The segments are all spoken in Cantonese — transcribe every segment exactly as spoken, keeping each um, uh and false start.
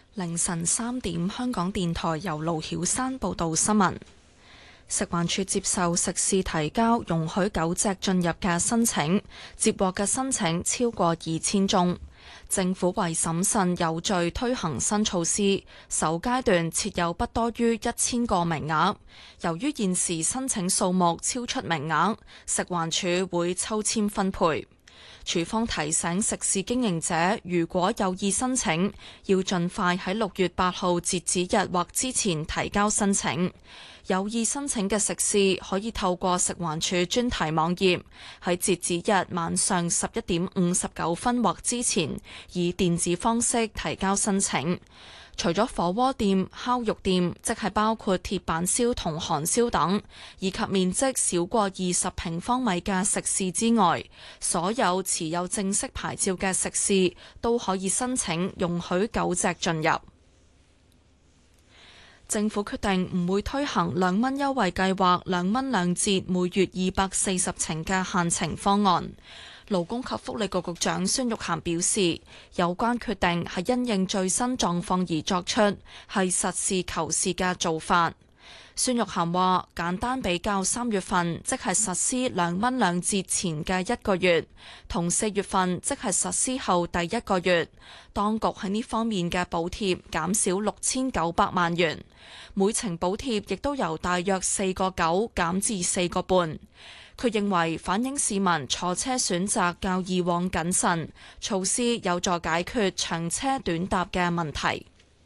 凌晨三點，香港電台由盧曉山報道新聞。食環署接受食肆提交容許狗隻進入嘅申請，接獲嘅申請超過二千宗。政府為審慎有序推行新措施，首階段設有不多於一千個名額。由於現時申請數目超出名額，食環署會抽籤分配。署方提醒食肆經營者，如果有意申請，要盡快喺六月八號截止日或之前提交申請。有意申請嘅食肆可以透過食環署專題網頁，喺截止日晚上十一點五十九分或之前，以電子方式提交申請。除咗火鍋店、烤肉店，即係包括鐵板燒同韓燒等，以及面積少過二十平方米嘅食肆之外，所有持有正式牌照嘅食肆都可以申請容許狗隻進入。政府決定唔會推行兩蚊優惠計劃，兩蚊兩折，每月二百四十程嘅限程方案。勞工及福利局局長孫玉菡表示，有關決定係因應最新狀況而作出，係實事求是嘅做法。孫玉菡話：簡單比較三月份，即係實施兩蚊兩折前嘅一個月，同四月份，即係實施後第一個月，當局喺呢方面嘅補貼減少六千九百萬元，每程補貼亦都由大約四個九減至四個半。佢認為反映市民坐車選擇較以往謹慎，措施有助解決長車短搭嘅問題。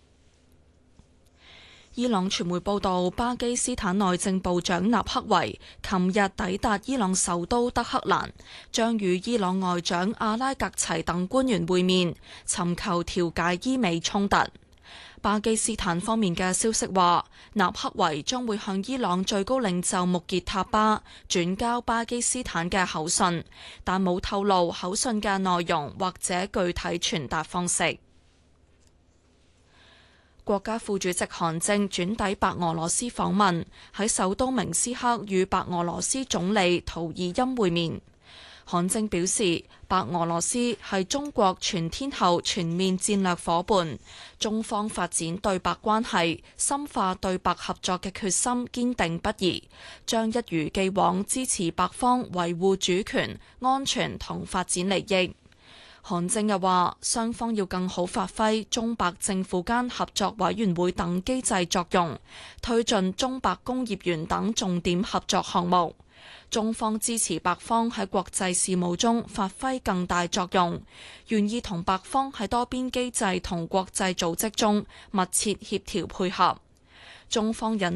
伊朗傳媒報道，巴基斯坦內政部長納克維琴日抵達伊朗首都德黑蘭，將與伊朗外長阿拉格齊等官員會面，尋求調解伊美衝突。巴基斯坦方面嘅消息話，納克維將會向伊朗最高領袖穆傑塔巴轉交巴基斯坦嘅口信，但冇透露口信嘅內容或者具體傳達方式。國家副主席韓正轉抵白俄羅斯訪問，喺首都明斯克與白俄羅斯總理圖爾欽會面。韓正表示，白俄羅斯係中國全天候全面戰略夥伴，中方發展對白關係、深化對白合作嘅決心堅定不移，將一如既往支持白方維護主權、安全同發展利益。韓正又話，雙方要更好發揮中白政府間合作委員會等機制作用，推進中白工業園等重點合作項目。中方支持白方喺國際事務中發揮更大作用，願意同白方喺多邊機制同國際組織中密切協調配合。中方引